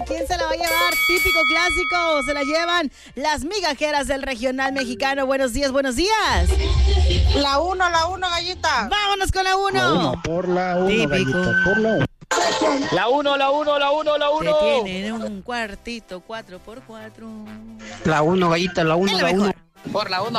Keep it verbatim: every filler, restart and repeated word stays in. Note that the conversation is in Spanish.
¿Quién se la va a llevar? Típico clásico. Se la llevan las migajeras del regional mexicano. Buenos días, buenos días. La uno, la uno, gallita. Vámonos con la uno. La uno, por la uno, Típico. gallita, por la uno. La uno, la uno, la uno, la uno. Que tienen un cuartito cuatro por cuatro. La uno, gallita, la uno, Es la lo uno. mejor. Por la uno.